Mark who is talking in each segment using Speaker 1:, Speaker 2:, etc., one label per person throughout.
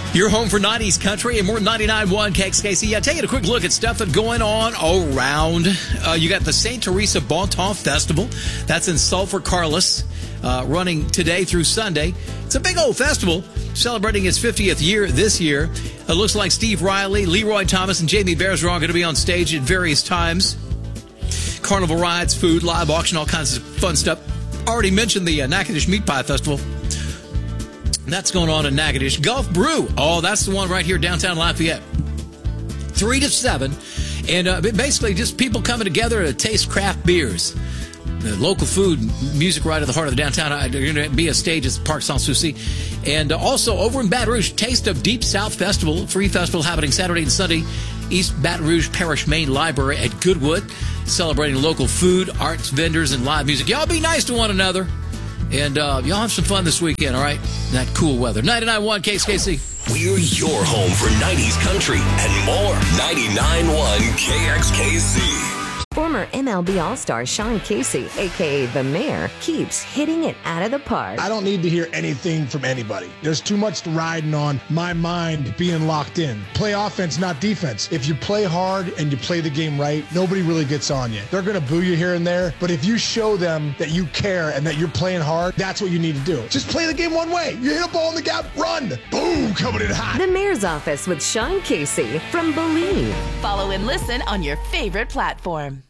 Speaker 1: Your home for 90s country and more 99.1 KXKC. I take a quick look at stuff that's going on around. You got the St. Teresa Bon Temps Festival. That's in Sulphur Carlos, running today through Sunday. It's a big old festival celebrating its 50th year this year. It looks like Steve Riley, Leroy Thomas, and Jamie Bergeron are going to be on stage at various times. Carnival rides, food, live auction, all kinds of fun stuff. Already mentioned the Natchitoches Meat Pie Festival. That's going on in Natchitoches. Gulf Brew. Oh, that's the one right here downtown Lafayette. 3 to 7. And basically just people coming together to taste craft beers. The local food, music right at the heart of the downtown. There's going to be a stage at Parc Sans Souci. And also over in Baton Rouge, Taste of Deep South Festival, free festival happening Saturday and Sunday. East Baton Rouge Parish Main Library at Goodwood, celebrating local food, arts, vendors, and live music. Y'all be nice to one another. And y'all have some fun this weekend, all right? That cool weather. 99.1 KXKC.
Speaker 2: We're your home for 90s country and more. 99.1 KXKC.
Speaker 3: Former MLB All-Star Sean Casey, a.k.a. The Mayor, keeps hitting it out of the park.
Speaker 4: I don't need to hear anything from anybody. There's too much riding on my mind being locked in. Play offense, not defense. If you play hard and you play the game right, nobody really gets on you. They're going to boo you here and there, but if you show them that you care and that you're playing hard, that's what you need to do. Just play the game one way. You hit a ball in the gap, run. Boom, coming in hot.
Speaker 3: The Mayor's Office with Sean Casey from Believe.
Speaker 5: Follow and listen on your favorite platform.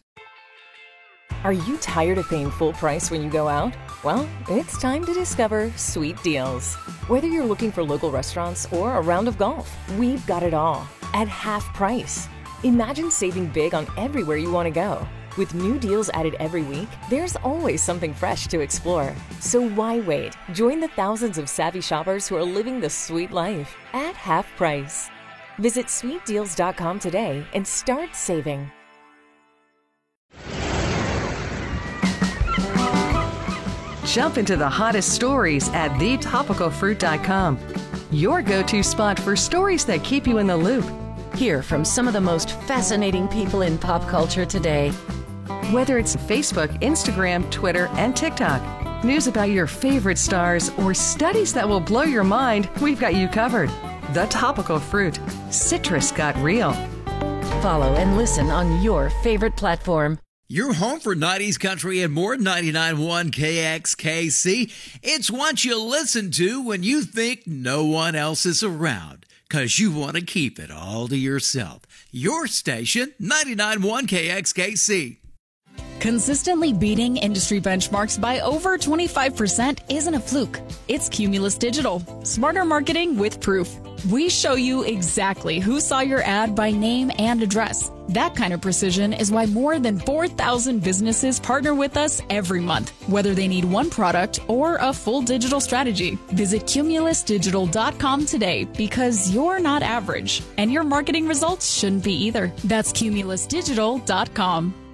Speaker 6: Are you tired of paying full price when you go out? Well, it's time to discover Sweet Deals. Whether you're looking for local restaurants or a round of golf, we've got it all at half price. Imagine saving big on everywhere you want to go. With new deals added every week, there's always something fresh to explore. So why wait? Join the thousands of savvy shoppers who are living the sweet life at half price. Visit sweetdeals.com today and start saving.
Speaker 7: Jump into the hottest stories at thetopicalfruit.com. Your go-to spot for stories that keep you in the loop.
Speaker 8: Hear from some of the most fascinating people in pop culture today.
Speaker 7: Whether it's Facebook, Instagram, Twitter, and TikTok, news about your favorite stars, or studies that will blow your mind, we've got you covered. The Topical Fruit. Citrus got real.
Speaker 8: Follow and listen on your favorite platform.
Speaker 1: Your home for 90s country and more. 99.1 KXKC. It's what you listen to when you think no one else is around, because you want to keep it all to yourself. Your station, 99.1 KXKC.
Speaker 9: Consistently beating industry benchmarks by over 25% isn't a fluke. It's Cumulus Digital. Smarter marketing with proof. We show you exactly who saw your ad by name and address. That kind of precision is why more than 4,000 businesses partner with us every month, whether they need one product or a full digital strategy. Visit cumulusdigital.com today, because you're not average, and your marketing results shouldn't be either. That's cumulusdigital.com.